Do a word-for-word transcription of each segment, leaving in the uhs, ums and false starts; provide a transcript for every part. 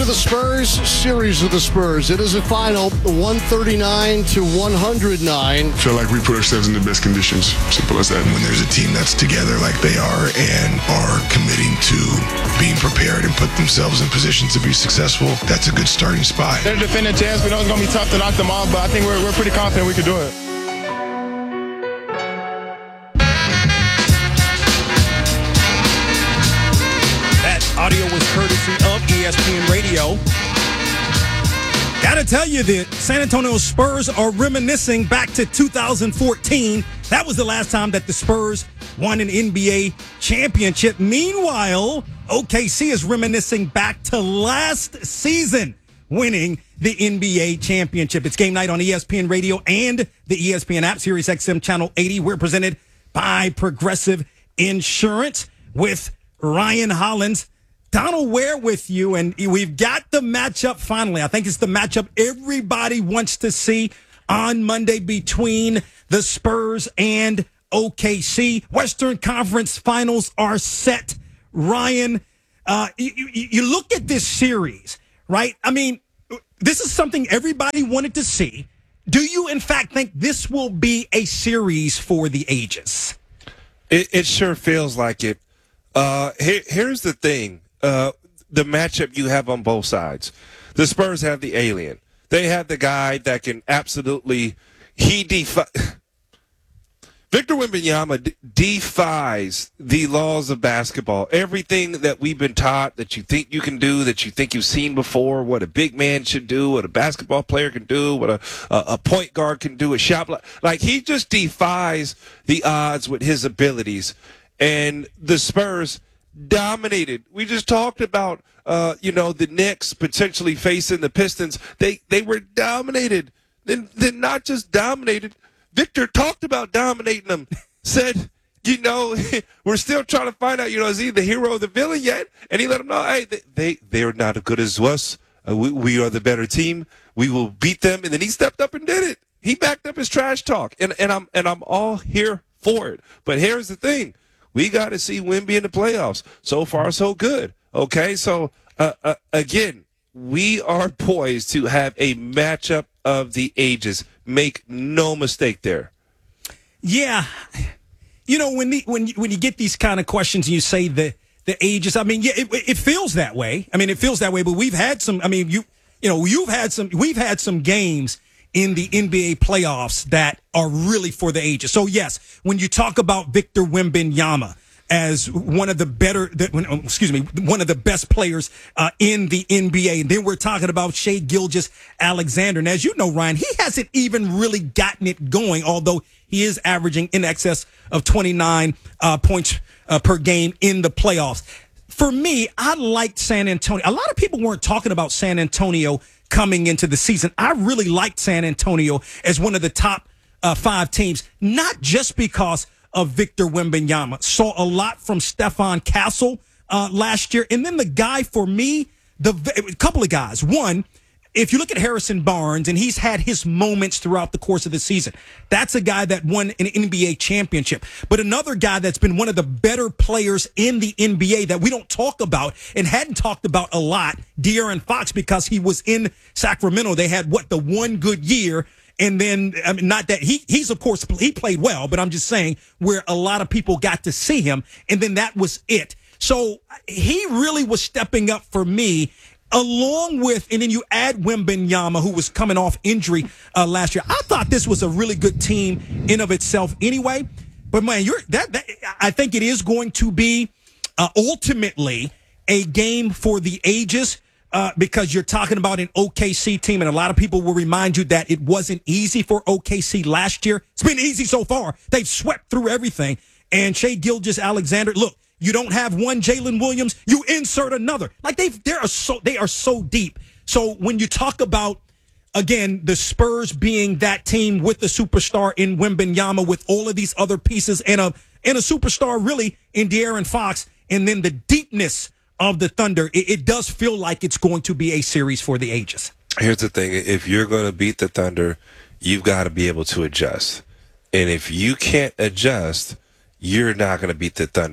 the Spurs, series of the Spurs. It is a final one thirty-nine to one oh nine. Feel like we put ourselves in the best conditions. Simple as that. When there's a team that's together like they are and are committing to being prepared and put themselves in positions to be successful, that's a good starting spot. They're defending champs. We know it's going to be tough to knock them off, but I think we're, we're pretty confident we can do it. Audio was courtesy of E S P N Radio. Gotta tell you that San Antonio Spurs are reminiscing back to two thousand fourteen. That was the last time that the Spurs won an N B A championship. Meanwhile, O K C is reminiscing back to last season, winning the N B A championship. It's game night on E S P N Radio and the E S P N app, Sirius X M Channel eighty. We're presented by Progressive Insurance with Ryan Hollins. Donald Ware with you, and we've got the matchup finally. I think it's the matchup everybody wants to see on Monday between the Spurs and O K C. Western Conference Finals are set. Ryan, uh, you, you, you look at this series, right? I mean, this is something everybody wanted to see. Do you, in fact, think this will be a series for the ages? It, it sure feels like it. Uh, here, here's the thing. Uh, the matchup you have on both sides. The Spurs have the alien. They have the guy that can absolutely, he defi- Victor Wembanyama d- defies the laws of basketball. Everything that we've been taught that you think you can do, that you think you've seen before, what a big man should do, what a basketball player can do, what a, a, a point guard can do, a shot block. Like, he just defies the odds with his abilities. And the Spurs dominated. We just talked about, uh, you know, the Knicks potentially facing the Pistons. They they were dominated. Then, then not just dominated. Victor talked about dominating them. Said, you know, we're still trying to find out, you know, is he the hero or the villain yet? And he let them know, hey, they, they, they're not as good as us. Uh, we, we are the better team. We will beat them. And then he stepped up and did it. He backed up his trash talk. And, and I'm and I'm all here for it. But here's the thing. We got to see Wemby in the playoffs. So far, so good. Okay, so, uh, uh, again, we are poised to have a matchup of the ages. Make no mistake there. Yeah. You know, when the, when, when you get these kind of questions and you say the, the ages, I mean, yeah, it, it feels that way. I mean, it feels that way, but we've had some, I mean, you, you know, you've had some, we've had some games in the N B A playoffs that are really for the ages. So, yes, when you talk about Victor Wembanyama as one of the better, excuse me, one of the best players uh, in the N B A, and then we're talking about Shai Gilgeous-Alexander. And as you know, Ryan, he hasn't even really gotten it going, although he is averaging in excess of twenty-nine uh, points uh, per game in the playoffs. For me, I liked San Antonio. A lot of people weren't talking about San Antonio coming into the season. I really liked San Antonio as one of the top uh, five teams, not just because of Victor Wembanyama. Saw a lot from Stephon Castle uh, last year. And then the guy for me, the a couple of guys. One, if you look at Harrison Barnes, and he's had his moments throughout the course of the season, that's a guy that won an N B A championship. But another guy that's been one of the better players in the N B A that we don't talk about and hadn't talked about a lot, De'Aaron Fox, because he was in Sacramento. They had, what, the one good year. And then, I mean, not that he, he's, of course, he played well, but I'm just saying where a lot of people got to see him. And then that was it. So he really was stepping up for me. Along with, and then you add Wembanyama, who was coming off injury uh, last year. I thought this was a really good team in of itself anyway. But man, you're that, that I think it is going to be uh, ultimately a game for the ages uh, because you're talking about an O K C team, and a lot of people will remind you that it wasn't easy for O K C last year. It's been easy so far. They've swept through everything. And Shai Gilgeous-Alexander, look. You don't have one Jalen Williams, you insert another. Like they they are so they are so deep. So when you talk about, again, the Spurs being that team with the superstar in Wembanyama, with all of these other pieces, and a and a superstar really in De'Aaron Fox, and then the deepness of the Thunder, it, it does feel like it's going to be a series for the ages. Here's the thing: if you're going to beat the Thunder, you've got to be able to adjust. And if you can't adjust, you're not going to beat the Thunder.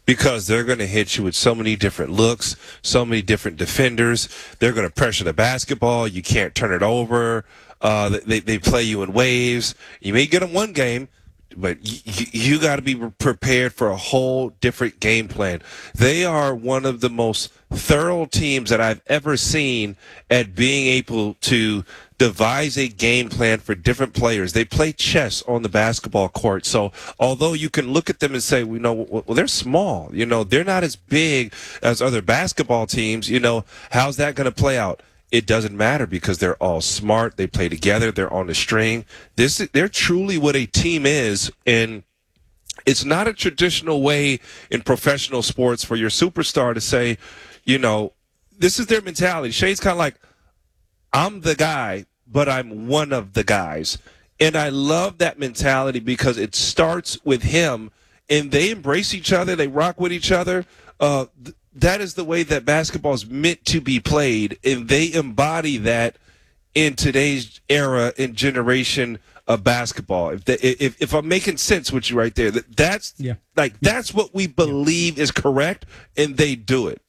because they're going to hit you with so many different looks, so many different defenders. They're going to pressure the basketball. You can't turn it over. Uh, they, they play you in waves. You may get them one game, but you, you got to be prepared for a whole different game plan. They are one of the most thorough teams that I've ever seen at being able to devise a game plan for different players. They play chess on the basketball court. So although you can look at them and say, we know, well, they're small, you know, they're not as big as other basketball teams, you know, how's that going to play out? It doesn't matter because they're all smart. They play together. They're on the string. This, they're truly what a team is. And it's not a traditional way in professional sports for your superstar to say, you know, this is their mentality. Shay's kind of like, I'm the guy, but I'm one of the guys. And I love that mentality because it starts with him, and they embrace each other. They rock with each other. Uh, th- that is the way that basketball is meant to be played, and they embody that in today's era and generation of basketball. If the, if, if I'm making sense with you right there, that that's yeah. like that's what we believe is correct, and they do it.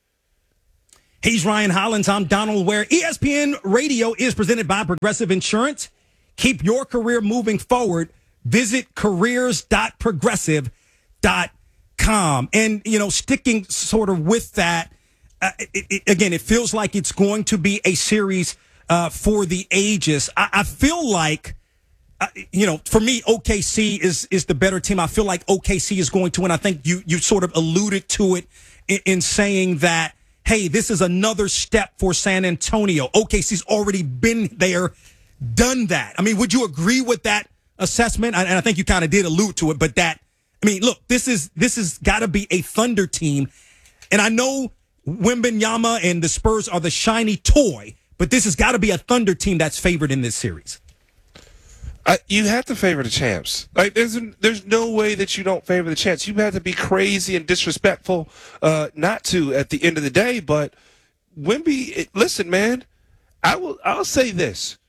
He's Ryan Hollins. I'm Donald Ware. E S P N Radio is presented by Progressive Insurance. Keep your career moving forward. Visit careers dot progressive dot com. And, you know, sticking sort of with that, uh, it, it, again, it feels like it's going to be a series uh, for the ages. I, I feel like, uh, you know, for me, O K C is is the better team. I feel like O K C is going to win. I think you, you sort of alluded to it in, in saying that, hey, this is another step for San Antonio. O K C's already been there, done that. I mean, would you agree with that assessment? And I think you kind of did allude to it, but that, I mean, look, this is this has got to be a Thunder team. And I know Wembanyama and the Spurs are the shiny toy, but this has got to be a Thunder team that's favored in this series. I, you have to favor the champs. Like there's there's no way that you don't favor the champs. You have to be crazy and disrespectful uh, not to at the end of the day. But Wemby, listen, man, I will. I'll say this.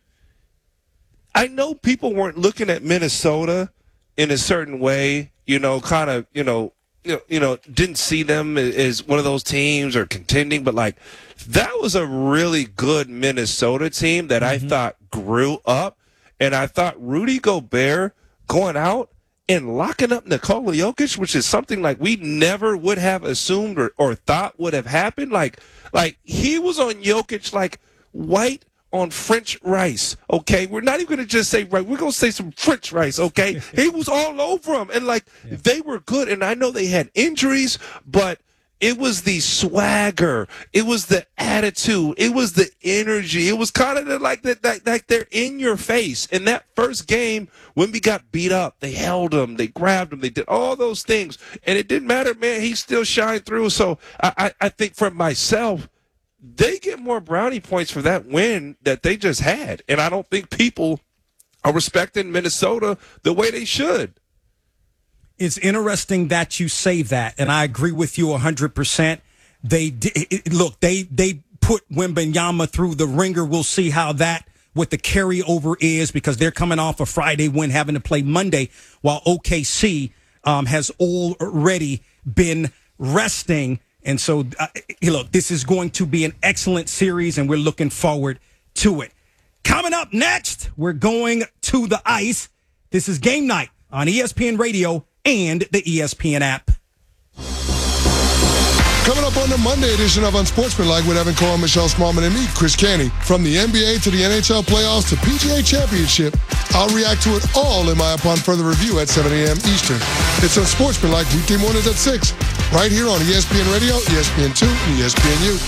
I know people weren't looking at Minnesota in a certain way. You know, kind of. You know. You know, you know, didn't see them as one of those teams or contending, but like that was a really good Minnesota team that mm-hmm. I thought grew up. And I thought Rudy Gobert going out and locking up Nikola Jokic, which is something like we never would have assumed or, or thought would have happened. Like, like he was on Jokic like white on French rice, okay? We're not even going to just say right. We're going to say some French rice, okay? He was all over him. And, like, yeah. they were good. And I know they had injuries, but it was the swagger. It was the attitude. It was the energy. It was kind of like that, like, like they're in your face. In that first game, when we got beat up, they held him, they grabbed him, they did all those things, and it didn't matter, man. He still shined through. So I, I, I think for myself, they get more brownie points for that win that they just had, and I don't think people are respecting Minnesota the way they should. It's interesting that you say that, and I agree with you one hundred percent. They it, look, they they put Wembanyama through the ringer. We'll see how that, what the carryover is, because they're coming off a Friday win, having to play Monday, while O K C um, has already been resting. And so, uh, look, this is going to be an excellent series, and we're looking forward to it. Coming up next, we're going to the ice. This is Game Night on E S P N Radio and the E S P N app. Coming up on the Monday edition of Unsportsmanlike with Evan Cohen, Michelle Smallman, and me, Chris Canty. From the N B A to the N H L playoffs to P G A Championship, I'll react to it all in my upon further review at seven a.m. Eastern. It's Unsportsmanlike weekday mornings at six, right here on E S P N Radio, E S P N two, and E S P N U.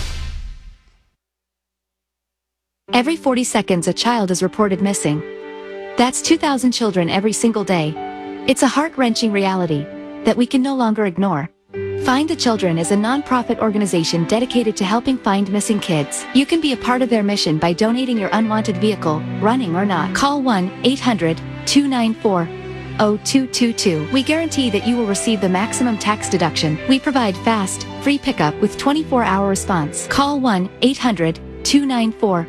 Every forty seconds, a child is reported missing. That's two thousand children every single day. It's a heart-wrenching reality that we can no longer ignore. Find the Children is a non-profit organization dedicated to helping find missing kids. You can be a part of their mission by donating your unwanted vehicle, running or not. Call one eight hundred two nine four zero two two two. We guarantee that you will receive the maximum tax deduction. We provide fast, free pickup with twenty-four hour response. Call one eight hundred two nine four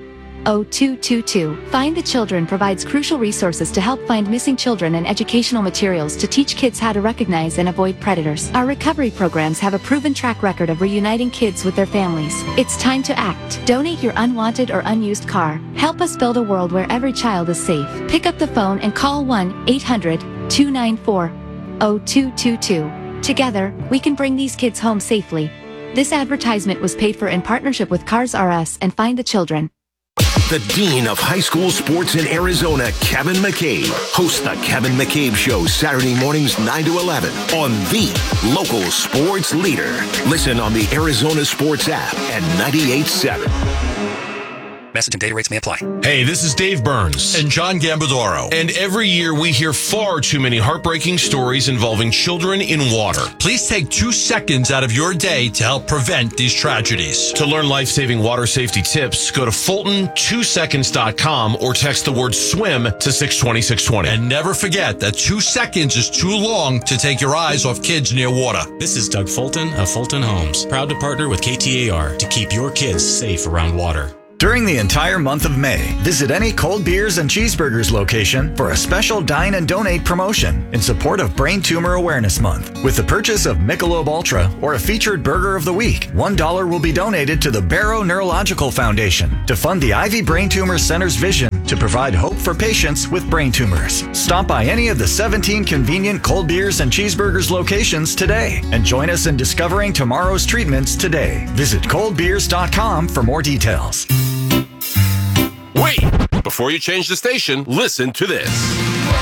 oh two two two. Find the Children provides crucial resources to help find missing children and educational materials to teach kids how to recognize and avoid predators. Our recovery programs have a proven track record of reuniting kids with their families. It's time to act. Donate your unwanted or unused car. Help us build a world where every child is safe. Pick up the phone and call one eight hundred two nine four oh two two two. Together, we can bring these kids home safely. This advertisement was paid for in partnership with Cars R Us and Find the Children. The Dean of High School Sports in Arizona, Kevin McCabe, hosts the Kevin McCabe Show Saturday mornings nine to eleven on the local sports leader. Listen on the Arizona Sports app and ninety-eight point seven. Message and data rates may apply. Hey, this is Dave Burns and John Gambadoro. And every year we hear far too many heartbreaking stories involving children in water. Please take two seconds out of your day to help prevent these tragedies. To learn life-saving water safety tips, go to Fulton two seconds dot com or text the word swim to six twenty, six twenty. And never forget that two seconds is too long to take your eyes off kids near water. This is Doug Fulton of Fulton Homes, proud to partner with K T A R to keep your kids safe around water. During the entire month of May, visit any Cold Beers and Cheeseburgers location for a special Dine and Donate promotion in support of Brain Tumor Awareness Month. With the purchase of Michelob Ultra or a featured Burger of the Week, one dollar will be donated to the Barrow Neurological Foundation to fund the Ivy Brain Tumor Center's vision to provide hope for patients with brain tumors. Stop by any of the seventeen convenient Cold Beers and Cheeseburgers locations today and join us in discovering tomorrow's treatments today. Visit cold beers dot com for more details. Wait! Before you change the station, listen to this.